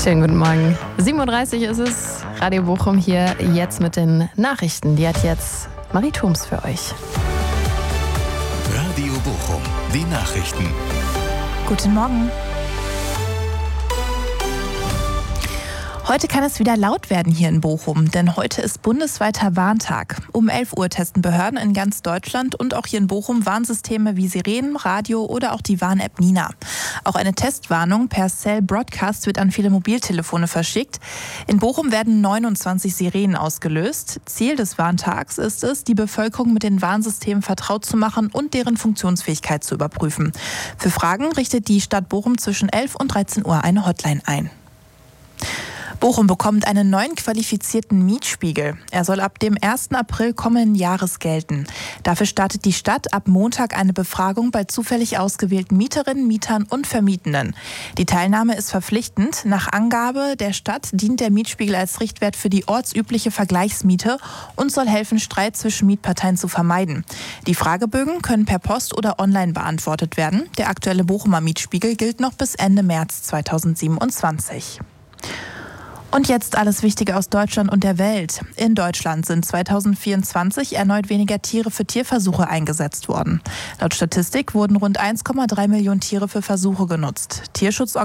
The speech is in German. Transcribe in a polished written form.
Schönen guten Morgen. 7.30 Uhr ist es. Radio Bochum hier jetzt mit den Nachrichten. Die hat jetzt Marie Thoms für euch. Radio Bochum, die Nachrichten. Guten Morgen. Heute kann es wieder laut werden hier in Bochum, denn heute ist bundesweiter Warntag. Um 11 Uhr testen Behörden in ganz Deutschland und auch hier in Bochum Warnsysteme wie Sirenen, Radio oder auch die Warn-App Nina. Auch eine Testwarnung per Cell Broadcast wird an viele Mobiltelefone verschickt. In Bochum werden 29 Sirenen ausgelöst. Ziel des Warntags ist es, die Bevölkerung mit den Warnsystemen vertraut zu machen und deren Funktionsfähigkeit zu überprüfen. Für Fragen richtet die Stadt Bochum zwischen 11 und 13 Uhr eine Hotline ein. Bochum bekommt einen neuen qualifizierten Mietspiegel. Er soll ab dem 1. April kommenden Jahres gelten. Dafür startet die Stadt ab Montag eine Befragung bei zufällig ausgewählten Mieterinnen, Mietern und Vermietenden. Die Teilnahme ist verpflichtend. Nach Angabe der Stadt dient der Mietspiegel als Richtwert für die ortsübliche Vergleichsmiete und soll helfen, Streit zwischen Mietparteien zu vermeiden. Die Fragebögen können per Post oder online beantwortet werden. Der aktuelle Bochumer Mietspiegel gilt noch bis Ende März 2027. Und jetzt alles Wichtige aus Deutschland und der Welt. In Deutschland sind 2024 erneut weniger Tiere für Tierversuche eingesetzt worden. Laut Statistik wurden rund 1,3 Millionen Tiere für Versuche genutzt.